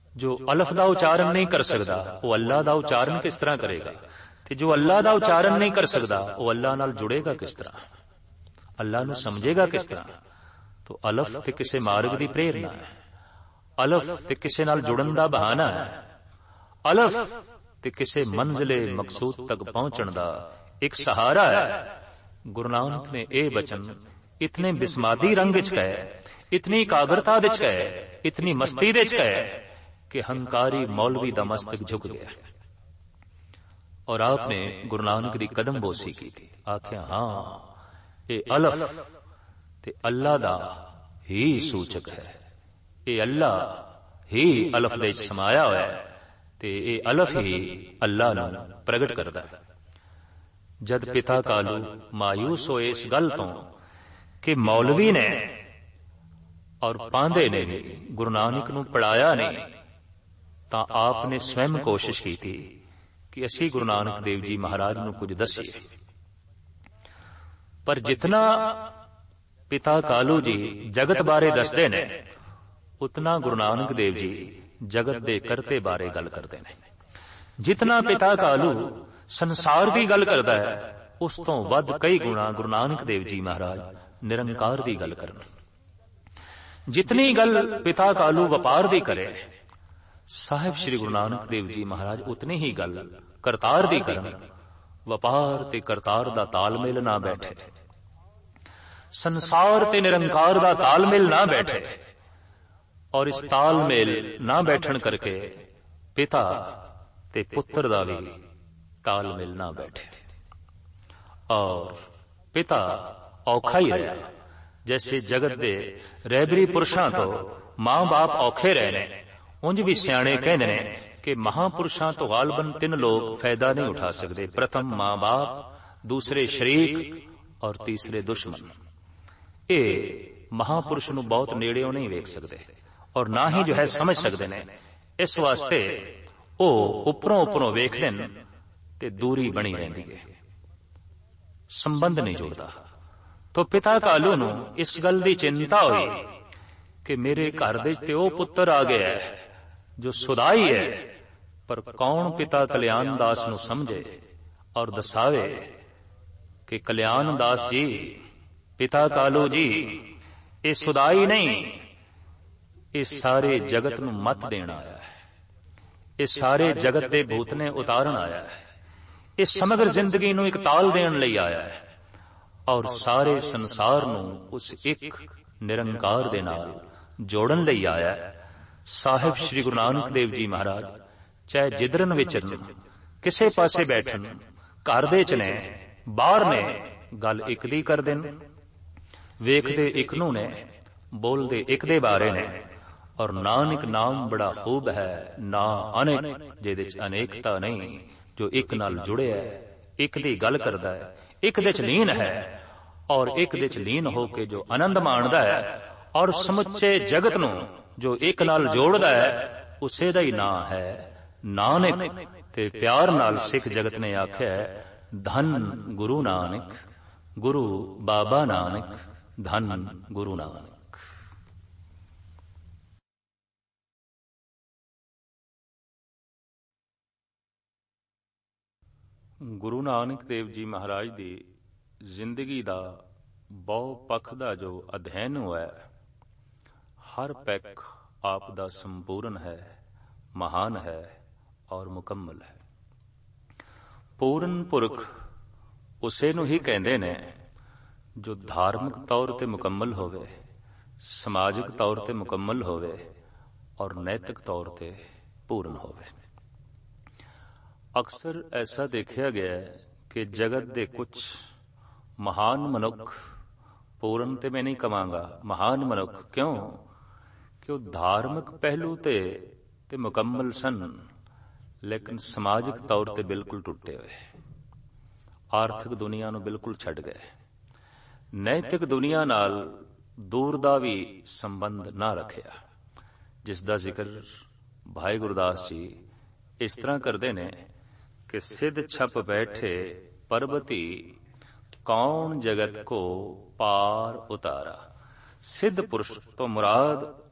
जो अलफ का उचारण नहीं कर सकता वो अल्लाह का उचारण किस तरह करेगा, ते जो अल्लाह का उचारण नहीं कर सकता वो अल्लाह नाल जुड़ेगा किस तरह, अल्लाह नूं समझेगा किस तरह। तो अलफ ते किसी मार्ग की प्रेरणा है, अलफ ते किसी नाल जुड़न का बहाना है, अलफ ते किसी मंजिले मकसूद तक पहुंचण का एक सहारा है। गुरु नानक ने यह वचन इतने बिस्मादी रंग च कहे, इतनी एकाग्रता दे च कहे, इतनी मस्ती दे च कहे कि हंकारी मौलवी दा मस्तक झुक गया। और आपने गुरु नानक दी कदम बोसी की, आख्या हाँ ये अलफ ते अल्लाह दा ही सूचक है, ये अल्लाह ही अलफ दे समाया हुआ है ते ये अलफ ही अल्लाह नूं प्रगट करदा है। जद पिता कालू मायूस होए इस गल तो कि मौलवी ने और पांदे ने भी गुरु नानक नूं पढ़ाया नहीं, तां आपने स्वयं कोशिश की थी कि असी गुरु नानक देव जी महाराज नूं कुछ दसीए। पर जितना पिता कालू जी जगत बारे दसदे ने उतना गुरु नानक देव जी जगत दे करते बारे गल करते हैं। जितना पिता कालू संसार की गल करता है उस तो वध कई गुणा गुरु नानक देव जी महाराज निरंकार की गल करन। जितनी गल पिता कालू वपार दी करे साहिब श्री गुरु नानक देव जी महाराज उतनी ही गल करतार दी करन। वपार ते करतार दा तालमेल ना बैठे, संसार ते निरंकार दा तालमेल ना बैठे, और इस तालमेल ना बैठन करके पिता ते पुत्र दा भी तालमेल ना बैठे और पिता औखा ही रहा। जैसे जगत दे रहबरी पुरुषां तो मां बाप औखे रहे ने, उंज भी सियाणे कहंदे ने कि महापुरुषां तो गालबन तीन लोग फायदा नहीं उठा सकते, प्रथम मां बाप, दूसरे शरीक और तीसरे दुश्मन। ये महापुरुष नूं बहुत नेड़ेों नहीं वेख सकते और ना ही जो है समझ सकते ने। इस वास्ते ओ उपरों उपरों वेखदे ने ते दूरी बनी रहिंदी है, संबंध नहीं जुड़ता। तो पिता कालू नूं इस गल दी चिंता हुई कि मेरे घर दे ते ओ पुत्र आ गया है जो सुदाई है, पर कौन पिता कल्याण दास नूं समझे और दसावे कि कल्याण दास जी, पिता कालू जी, ये सुदाई नहीं, ये सारे जगत नूं मत देण आया है, ये सारे जगत दे भूत ने उतारन आया है, ये समग्र जिंदगी नूं एक ताल देण लई आया है और सारे संसार नूं उस एक निरंकार दे नाल जोड़न लई आया है। साहिब श्री गुरु नानक देव जी महाराज चाहे जिधरन विचरन, किसे पासे बैठन, घर दे च ने बाहर ने, गल एक दी कर देन, वेखदे एक नूं ने, बोलदे एक दे बारे ने। और नानक नाम बड़ा खूब है ना अनेक, जिहदे च अनेकता नहीं, जो एक नाल जुड़े है, एक दी गल करदा है, एक दे च लीन है और एक दे च लीन होके जो आनंद माणदा है और समुचे जगत नूं जो एक नाल जोड़दा है, उसे दा ही नां है नानक। ते प्यार नाल सिख जगत ने आख्या है, धन गुरु नानक, गुरु बाबा नानक, धन गुरु नानक। गुरु नानक देव जी महाराज की जिंदगी का बहु पख का जो अध्ययन हुआ है, हर पैक आप दा संपूर्ण है, महान है और मुकम्मल है। पूर्ण पुरख उसे नूं ही कहंदे ने जो धार्मिक तौर ते मुकम्मल होवे, समाजिक तौर ते मुकम्मल होवे और नैतिक तौर ते पूर्ण होवे। अक्सर ऐसा देखा गया है कि जगत दे कुछ महान मनुख, पूर्ण ते मैं नहीं कहांगा, महान मनुख, क्यों कि वह धार्मिक पहलू ते मुकम्मल सन, लेकिन समाजिक तौर ते बिल्कुल टुटे हुए, आर्थिक दुनिया नूं बिल्कुल छड्ड गए, नैतिक दुनिया नाल दूर दा भी संबंध ना रखिया, जिसदा जिक्र भाई गुरदास जी इस तरह करते ने कि सिद्ध छप बैठे परबती, कौन जगत को पार उतारा। सिद्ध पुरुष तो मुराद